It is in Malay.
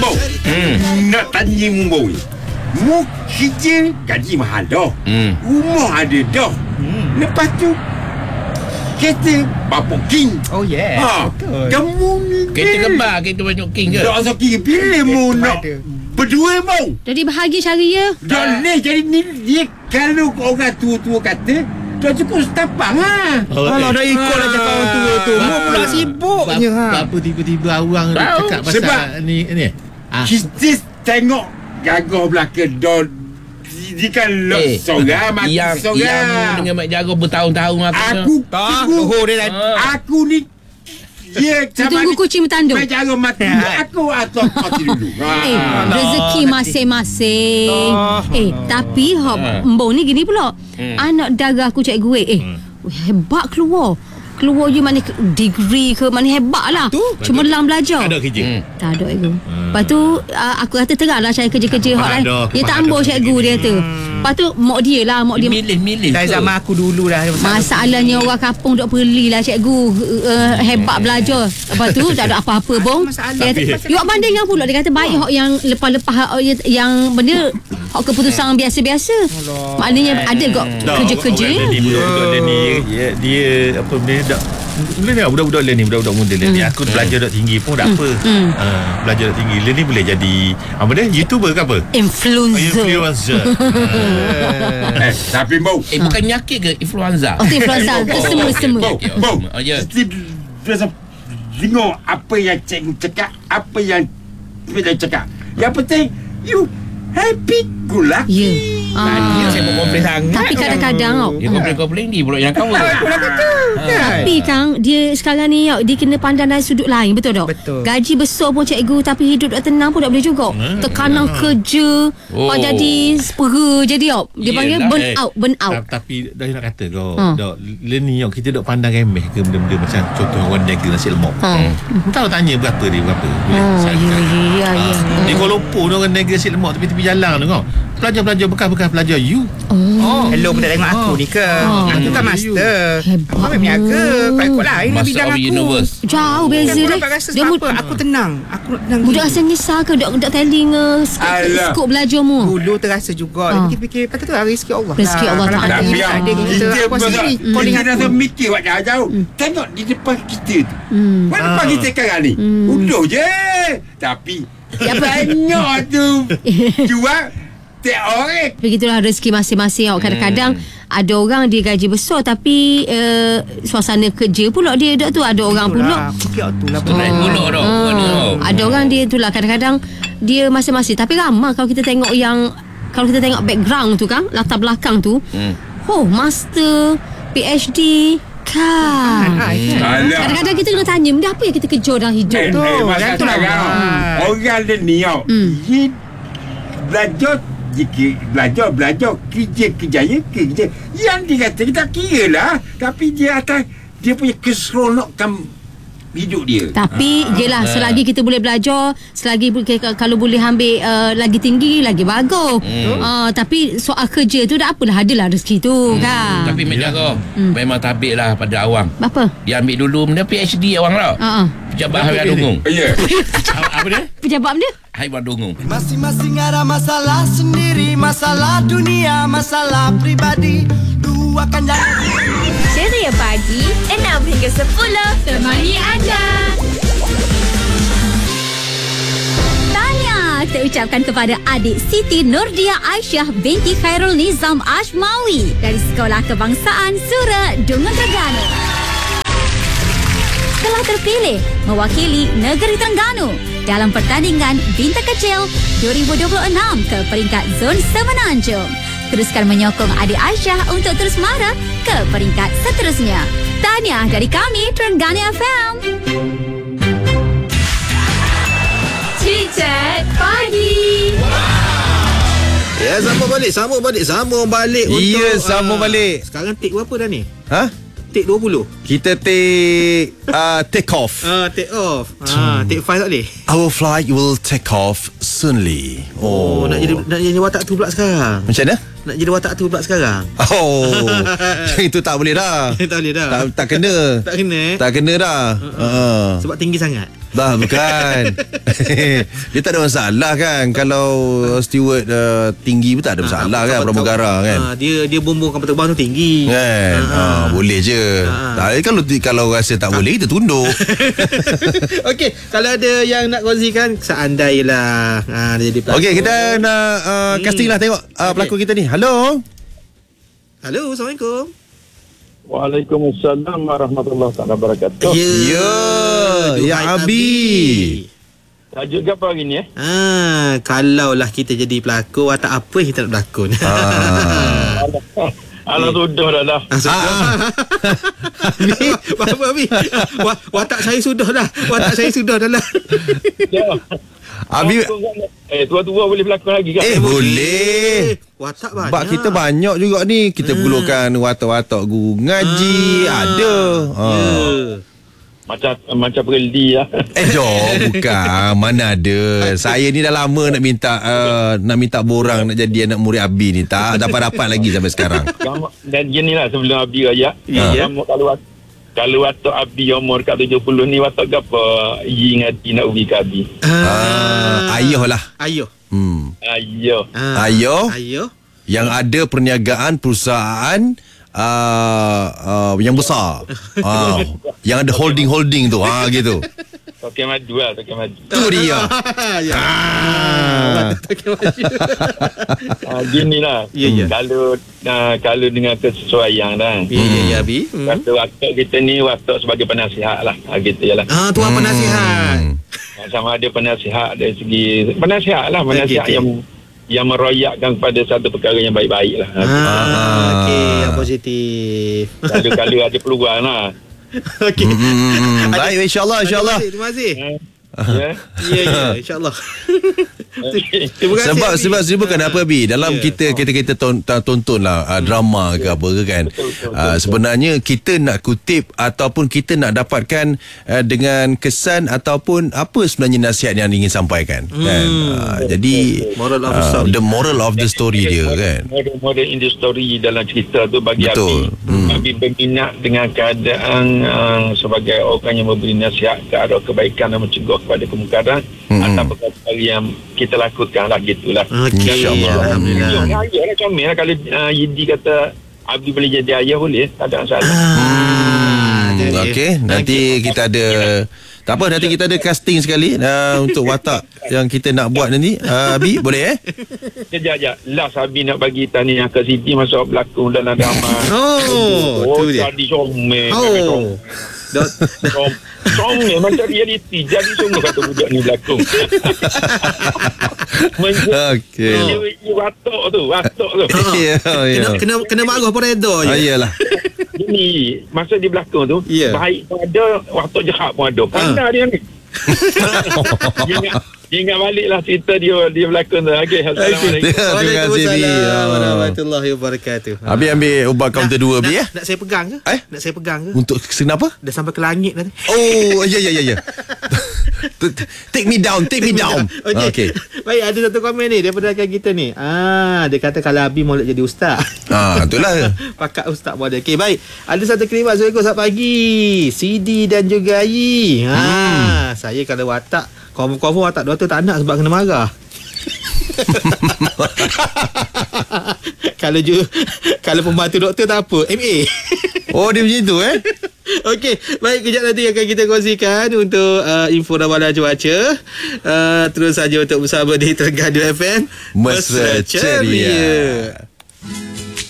Mo. Nak tanya Mo. Mu kerja gaji mahal dah. Rumah ada dah. Lepas tu kereta Bapak King. Oh yeah. Betul. Kamu ni Kereta kembar, kereta banyak King ke? tak sakit. Bila Mu nak berdua Mu? Jadi bahagia cara ya. Tak boleh. Jadi ni dia kalau orang tua-tua kata dah cukup setapang lah. Kalau dah ikut lah cakap orang tua tu. Mu pula sibuknya. Apa tiba-tiba orang cakap pasal sebab ni. Kita tengok gagah belakang dah. Dia kan seorang mati seorang. Yang dengan Mak Jago bertahun-tahun Lohor dia tadi. Aku ni Tunggu kucing bertanduk. Mak Jago mati. Aku atau mati dulu. Rezeki masing-masing. Tapi Mbong ni gini pula. Anak darah aku cikgu hebat keluar je mana degree ke mana hebat lah. Cemerlang belajar. Tak ada kerja. Tak ada cikgu. Lepas tu aku kata terang lah cari kerja-kerja hot lain. Dia tak ambil cikgu dia tu. Lepas tu mak dia milih Dari zaman aku dulu dah. masalahnya orang kampung duk perli lah cikgu hebat belajar. Lepas tu tak ada apa-apa bong. Dia kata you banding dengan pula. Dia kata baik hok yang lepas-lepas yang benda hok keputusan biasa-biasa. Maknanya ada kok kerja-kerja. Dia apa benda dak boleh ni budak-budak lain ni, budak-budak muda lain ni. Aku belajar dak tinggi pun tak apa. Belajar dak tinggi lain ni boleh jadi apa dia? YouTuber ke apa? Influencer. Tapi Mo bukan nyakit ke influenza? Influenza tu semua. Mo tengok apa yang cikgu cakap, apa yang kita cakap. Yang penting you happy go lucky. Dia saya komplain sangat. Tapi kadang-kadang Dia komplain dia pula yang kawan. tapi Kang, dia sekarang ni dia kena pandang dari sudut lain, betul tak? Betul. Gaji besar pun cikgu tapi hidup tak tenang pun tak boleh juga. Tekanan kerja, jadi sepera jadi dia panggil burn out. Tapi dah nak kata kau dak learning kita dak pandang remeh ke benda-benda macam contoh orang jaga nasi lemak. Tahu tanya berapa. Ya. Di Kuala Lumpur orang jaga nasi lemak tepi-tepi jalan tu kau. Pelajar-pelajar bekas-bekas pelajar you. Hello pun tak tengok aku ni ke? Aku kan master. Hebat. Kau berniaga. Kau ikut lain Master bidang of aku. universe. Jauh beza Aku dia. dapat rasa sebab apa? Aku tenang. Aku nak tenang. Budak rasa nyesal ke dok telling skop belajar mu? Dulu terasa juga. Fikir-fikir kata tu rezeki Allah. Rezeki Allah Kalau Ta'ala. ada adik kita aku sendiri. Kau Kita dengan dah aku. mikir buat jauh-jauh. Tengok di depan kita tu. Mana depan kita sekarang ni? Unduh je. Tapi banyak tu jual teori. Begitulah rezeki masing-masing. Kadang-kadang ada orang dia gaji besar tapi suasana kerja pula dia tu ada orang pula Naik pula dah. ada orang dia itulah kadang-kadang dia masing-masing. Tapi ramai kalau kita tengok background tu kan, latar belakang tu, master, PhD kan. Kadang-kadang kita kena tanya benda apa yang kita kejar dalam hidup tu. Orang dia ni belajar kerja yang dia kata kita kira lah, tapi dia atas dia punya keseronokan hidup dia. Tapi yelah, selagi kita boleh belajar, selagi kalau boleh ambil lagi tinggi lagi bagus. Tapi soal kerja tu dah apalah, adalah rezeki tu kan. Tapi Mek Jago memang tabik lah pada awang. Apa? Dia ambil dulu benda PhD awang tau. Pejabat Haiwan Dungung. Ya. Apa dia? Pejabat dia? Haiwan Dungung. Masing-masing ada masalah sendiri, masalah dunia, masalah pribadi. Dua kan jadi. Ceria pagi 6 hingga 10 temani anda. Tahniah terucapkan kepada adik Siti Nurdia Aisyah binti Khairul Nizam Ashmawi dari Sekolah Kebangsaan Sura Dungun Terengganu. Telah terpilih mewakili negeri Terengganu dalam pertandingan Bintang Kecil 2026 ke peringkat Zon Semenanjung. Teruskan menyokong adik Aisyah untuk terus mara ke peringkat seterusnya. Tahniah dari kami Terengganu FM. Cicet Pagi. Ya, sambung balik. Ya, sambung balik. Sekarang take berapa dah ni? Ha? Take 20. Kita take off. Take off. Take 5 tak boleh. Our flight will take off soonly. Nak jadi watak tu pula sekarang. Macam mana? Nak jadi watak tu pula sekarang. Itu tak boleh dah. Tak boleh dah. Tak kena. Tak kena. Tak kena dah. Sebab tinggi sangat. Dah bukan. Dia tak ada masalah kan. Kalau steward tinggi pun tak ada masalah kan, pramugara kan. Dia bumbungkan peterbang tu tinggi kan. Boleh je. Kalau rasa tak boleh, kita tunduk. Okey, kalau ada yang nak kongsikan, seandainya jadi pelakon. Okey, kita nak casting lah, tengok pelakon kita ni. Halo, Assalamualaikum. Waalaikumsalam warahmatullahi wabarakatuh. Ya Abi. Tajuk ke apa hari ni Kalaulah kita jadi pelakon, watak apa yang kita nak berlakon? Alah sudah dah. Abi, watak saya sudah dah. Abi, tua-tua boleh berlakon lagi kan? Boleh. Watak banyak. Sebab kita banyak juga ni. Kita perlukan watak-watak guru ngaji. Ada. Macam berli lah. Bukan. Mana ada. Saya ni dah lama nak minta borang nak jadi anak murid Abi ni. Tak dapat lagi sampai sekarang. Dan gini lah, sebelum Abi raya. Kalau watak Abi umur kat 70 ni, watak apa ngaji nak ubi ke Abi? Ayah lah. Ayah. Ayah. Yang ada perniagaan perusahaan yang besar. Yang ada holding tu. Gitu. Tokek Madu lah, Tokek Madu. Tu dia. Gini lah. Kalau dengan kesesuaian dah. Ya, Abi. Watak kita ni watak sebagai penasihat lah. Gitu je lah. Tuan penasihat. Sama ada penasihat dari segi penasihat lah. Penasihat yang meroyakkan kepada satu perkara yang baik-baik lah. Okey, yang positif. Kalau ada peluang lah. Okey. Baik, insyaAllah. Terima kasih. Ya, insyaAllah. Terima kasih. Sebab bukan apa Abi. Dalam kita tonton lah drama ke apa ke kan. Sebenarnya kita nak kutip ataupun kita nak dapatkan dengan kesan ataupun apa sebenarnya nasihat yang ingin sampaikan kan. Jadi the moral of the story dia kan. Moral in the story dalam cerita tu bagi Abi berminat dengan keadaan sebagai orang yang memberi nasihat ke arah kebaikan dan mencegah kepada kemungkaran atau perkara yang kita lakukan lah, gitulah. InsyaAllah. Alhamdulillah. Ayah lah comel lah. Kalau Yidi kata Abi boleh jadi ayah, boleh, tak ada masalah. Okey, nanti kita ada, tak apa, nanti kita ada casting sekali untuk watak yang kita nak buat nanti. Abi, boleh Sekejap. Last Abi nak bagi tahniah ke Siti masa berlakon dalam drama. Tu dia. Tadi comel. Comel macam reality. Jadi semua kata budak ni berlakon. Okey. Watak tu. Kena marah pun reda je. Iyalah. Ini masa dia berlakon tu, baik pun ada, watak jahat pun ada. Pandai dia ni. Dia ingat balik lah cerita dia berlakon tu. Okey, Assalamualaikum. Waalaikumsalam warahmatullahi wabarakatuh. Abi ambil ubat kaunter 2 Abi Nak saya pegang ke? Nak saya pegang ke? Untuk kenapa? Dah sampai ke langit nanti. Ya. Take me down. Okey. Baik, ada satu komen ni daripada rakan kita ni. Dia kata kalau Abi mahu jadi ustaz. Itulah. Pakat ustaz pun ada. Okey, baik. Ada satu kalimat. Assalamualaikum, selamat pagi. CD dan juga Ayi. Saya kalau watak confirm watak doktor tak nak sebab kena marah. Kalau pembantu doktor tak apa, MA. Dia macam tu Okey, baik, kejap nanti akan kita kongsikan untuk info ramalan cuaca. Terus saja untuk bersama di Terengganu FM Mesra Ceria.